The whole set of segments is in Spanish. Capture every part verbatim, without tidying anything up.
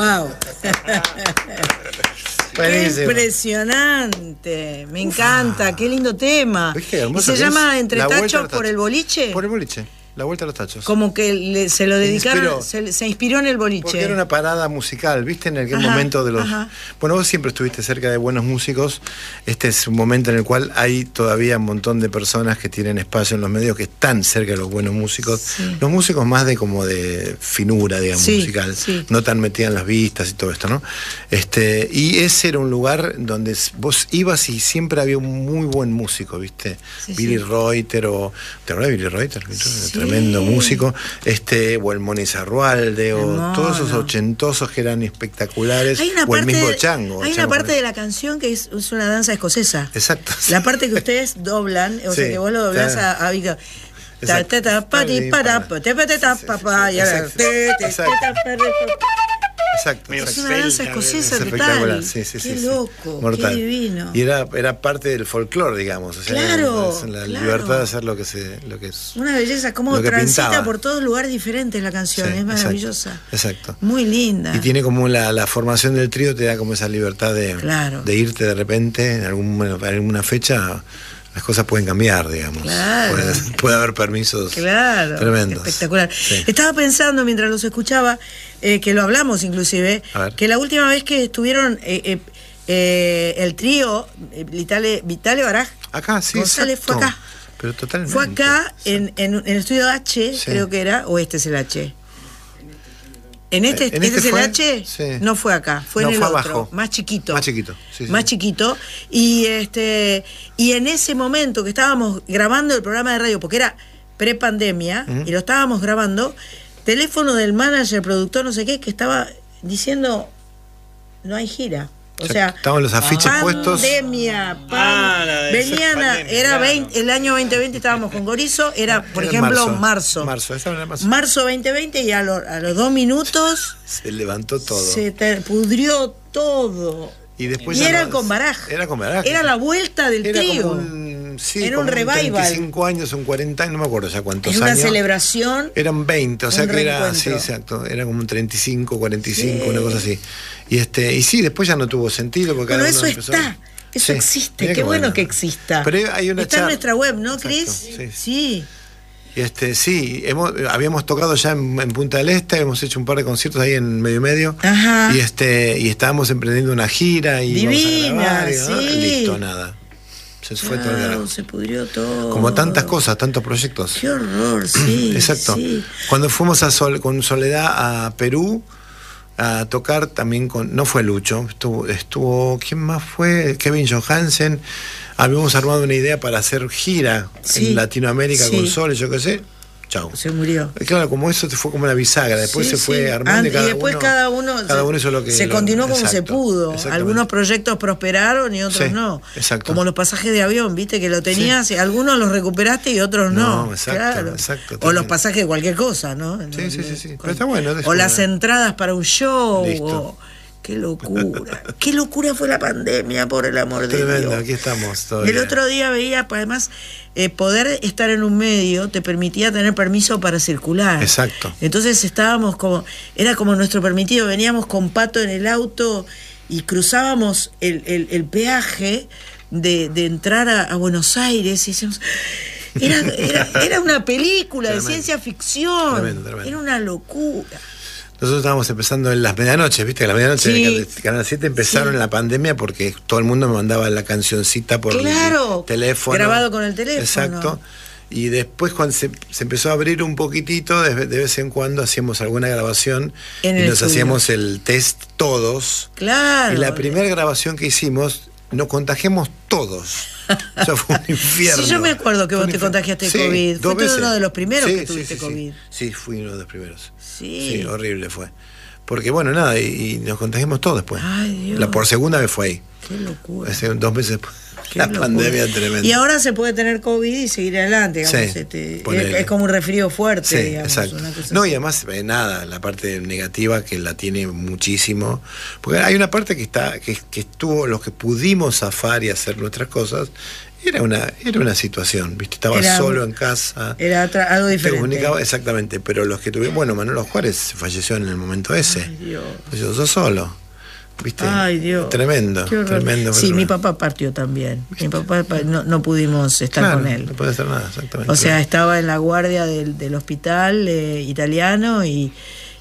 Wow. Qué impresionante, me encanta, wow. Qué lindo tema. ¿Y se llama Entre Tachos por el boliche? Por el boliche. La Vuelta a los Tachos. Como que le, se lo dedicaron, inspiró. Se, se inspiró en el boliche. Porque era una parada musical, ¿viste? En aquel ajá, momento de los... Ajá. Bueno, vos siempre estuviste cerca de buenos músicos. Este es un momento en el cual hay todavía un montón de personas que tienen espacio en los medios, que están cerca de los buenos músicos. Sí. Los músicos más de como de finura, digamos, sí, musical. Sí. No tan metida en las vistas y todo esto, ¿no? Este, y ese era un lugar donde vos ibas y siempre había un muy buen músico, ¿viste? Sí, Billy sí. Reuter o... ¿Te acuerdas de Billy Reuter? Sí. Tremendo músico, este, o el Moni Zarrualde, o no, todos esos no. ochentosos que eran espectaculares, o el mismo de, Chango. Hay Chango una parte de la canción que es, es una danza escocesa. Exacto. La parte que ustedes doblan, o sí, sea que vos lo doblás a, a Víctor. Exacto. Exacto. Es una danza escocesa total. Sí, sí, qué sí, loco, mortal. Qué divino. Y era, era parte del folclore, digamos. O sea, claro, la, la claro. libertad de hacer lo que se, lo que es. Una belleza, como transita pintaba. Por todos lugares diferentes la canción, sí, es maravillosa. Exacto. Muy linda. Y tiene como la, la formación del trío te da como esa libertad de, claro. de irte de repente en algún, en alguna fecha. Las cosas pueden cambiar, digamos. Claro. Puede, puede haber permisos claro, tremendos. Espectacular. Sí. Estaba pensando mientras los escuchaba, eh, que lo hablamos inclusive, que la última vez que estuvieron eh, eh, eh, el trío, eh, Vitale, Vitale Baraj, acá, sí, González exacto. fue acá. Pero totalmente. Fue acá en, en, en el estudio H, sí. creo que era, o este es el H. En este, ¿En este, este es el H, sí. no fue acá, fue no, en el fue otro, abajo. más chiquito. Más chiquito, sí, sí, más sí. chiquito. Y este, y en ese momento que estábamos grabando el programa de radio, porque era prepandemia, uh-huh. y lo estábamos grabando, teléfono del manager, productor, no sé qué, que estaba diciendo, no hay gira. O sea, estaban los afiches pandemia, puestos. Pandemia, ah, venían a, era claro. veinte, el año veinte veinte estábamos con Gorizo, era por era ejemplo marzo. Marzo, marzo, era marzo. marzo veinte veinte y a, lo, a los dos minutos se levantó todo. Se te pudrió todo. Y después y eran no, con Baraj. Era con Baraj. Era la vuelta del era trío. Como un, sí, era como un revival. treinta y cinco años, un cuarenta años, no me acuerdo ya cuántos era años. Una celebración. Eran veinte, o sea que era, sí, exacto, era como un treinta y cinco, cuarenta y cinco, sí. una cosa así. Y este, y sí, después ya no tuvo sentido porque bueno, cada uno eso empezó... está. Eso sí, existe, qué, qué bueno, bueno que exista. Pero hay una está char... en nuestra web, ¿no, Cris? Sí. sí. Y este, sí, hemos, habíamos tocado ya en, en Punta del Este, hemos hecho un par de conciertos ahí en medio medio. Ajá. Y este, y estábamos emprendiendo una gira y divina, vamos a grabar, y, sí. ¿no? Listo, nada. Se fue claro, todo el carajo. Se pudrió todo. Como tantas cosas, tantos proyectos. Qué horror, sí. Exacto. Sí. Cuando fuimos a Sol, con Soledad a Perú a tocar también con, no fue Lucho, estuvo, estuvo ¿quién más fue? Kevin Johansen. Habíamos armado una idea para hacer gira sí. en Latinoamérica sí. con Sol, yo qué sé. Chau. Se murió. Claro, como eso fue como una bisagra, después sí, se fue sí. armando y, cada y después uno, cada uno, cada uno hizo lo que se lo, continuó como exacto, se pudo. Algunos proyectos prosperaron y otros sí, no. Exacto. Como los pasajes de avión, viste que lo tenías, sí. algunos los recuperaste y otros no. No, exacto, claro. exacto. O los pasajes de cualquier cosa, ¿no? Sí, sí, sí, sí. Pero está bueno. O las entradas para un show. Listo. O, qué locura. Qué locura fue la pandemia, por el amor de Tremendo, Dios. Aquí estamos todavía. El otro día veía, además, eh, poder estar en un medio te permitía tener permiso para circular. Exacto. Entonces estábamos como, era como nuestro permitido, veníamos con Pato en el auto y cruzábamos el, el, el peaje de, de entrar a, a Buenos Aires y decíamos, era, era, era una película tremendo. De ciencia ficción. Tremendo, tremendo. Era una locura. Nosotros estábamos empezando en las medianoches, ¿viste? Las medianoches sí. de Canal siete empezaron sí. en la pandemia porque todo el mundo me mandaba la cancioncita por claro, el teléfono. Grabado con el teléfono. Exacto. Y después cuando se, se empezó a abrir un poquitito, de, de vez en cuando hacíamos alguna grabación en y nos estudio. Hacíamos el test todos. Claro. Y la primera grabación que hicimos, nos contagiamos todos. Eso fue un infierno. Sí, yo me acuerdo que vos te contagiaste sí, COVID. Dos Fuiste veces. uno de los primeros sí, que tuviste sí, sí, COVID. Sí. sí, fui uno de los primeros. Sí. Sí, horrible fue. Porque bueno, nada, y, y nos contagiamos todos después. Ay, Dios. La por segunda vez fue ahí. Qué locura. Hace dos meses después. Qué la locura. Pandemia tremenda. Y ahora se puede tener COVID y seguir adelante, digamos, Sí, este, es, ponele. es como un resfrío fuerte, Sí, digamos. exacto. Una cosa No, así. y además, eh, nada, la parte negativa que la tiene muchísimo. Porque hay una parte que está, que, que estuvo, los que pudimos zafar y hacer nuestras cosas, era una, era una situación, ¿viste? Estaba Era- solo en casa. Era otra- algo Te diferente. comunicaba, exactamente, pero los que tuvieron, bueno, Manolo Juárez falleció en el momento ese. Ay, Dios. Falleció yo solo. ¿Viste? Ay, Dios. Tremendo, Qué horror. tremendo. Sí, tremendo. mi papá partió también. Mi papá pa- no, no pudimos estar Claro, con él. no puede hacer nada, exactamente. O sea, estaba en la guardia del, del hospital eh, italiano y,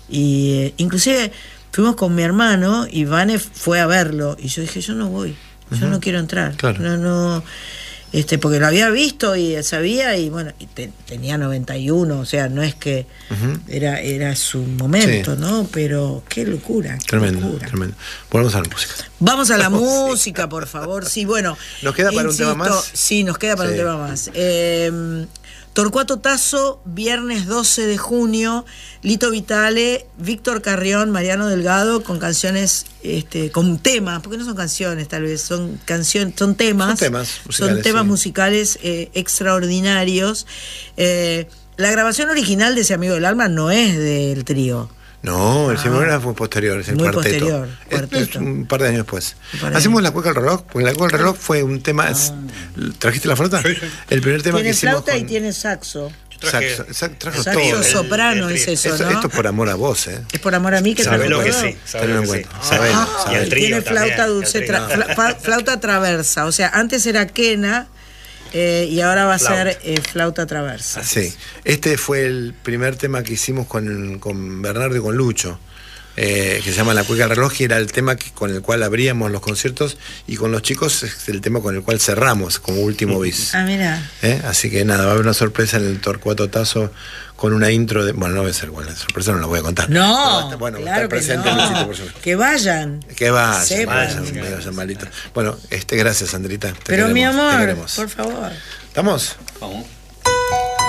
y eh, inclusive fuimos con mi hermano y Vane fue a verlo y yo dije, yo no voy, yo Ujú. no quiero entrar. Claro. No, no, este, porque lo había visto y sabía y bueno, y te- tenía noventa y uno, o sea, no es que Ujú. era, era su momento, Sí. ¿no? Pero qué locura. Qué Tremendo, locura. tremendo. Volvamos a la música. Vamos a la música, por favor. Sí, bueno. ¿Nos queda para un tema más? Sí, nos queda para Sí. un tema más. Eh, Torcuato Tazo, viernes doce de junio, Lito Vitale, Víctor Carrión, Mariano Delgado, con canciones, este, con temas, porque no son canciones tal vez, son canciones, son temas. Son temas musicales, Son temas sí. musicales eh, extraordinarios. Eh, la grabación original de Ese Amigo del Alma no es del trío. No, el Ah. Simón fue posterior, es el Muy cuarteto. posterior, Es- cuarteto. Es un par de años después. Un par de Hacemos años. la cueca al reloj, porque la cueca al reloj fue un tema. es- ¿Trajiste la flauta? Sí, sí. El primer tema Tiene que hicimos. flauta con- y tiene saxo. Traje- Saxo, saxo, trajo Saxo todo. soprano el- es el- eso, Esto, ¿no? esto es por amor a vos, ¿eh? Es por amor a mí que Sabelo trajo Sabelo todo. que sí, sabelo Tenlo en que sí. cuenta. Sabelo, Ah, Y sabelo. el trío tiene flauta también, dulce, el trío. tra- fla- fa- flauta traversa. O sea, antes era quena eh, y ahora va a Flauta. ser eh, flauta traversa. Sí, este fue el primer tema que hicimos con, con Bernardo y con Lucho, eh, que se llama La Cueca al Reloj, y era el tema que, con el cual abríamos los conciertos, y con los chicos es el tema con el cual cerramos como último bis. Ah, mira. ¿Eh? Así que nada, va a haber una sorpresa en el Torcuato Tazo con una intro de. Bueno, no va a ser igual, la sorpresa no la voy a contar. No, Pero va a estar- bueno, va a claro estar que presente no. Luchito, por supuesto. Que vayan. Que vayan, Sepan. vayan, vayan, vayan, malito. Bueno, este, gracias, Sandrita. Te Pero mi queremos, te amor, queremos. por favor. ¿Estamos? Vamos.